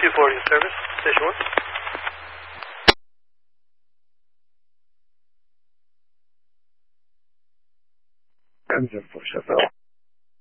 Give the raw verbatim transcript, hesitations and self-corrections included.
two forty service, station one. Engine for Sheffield.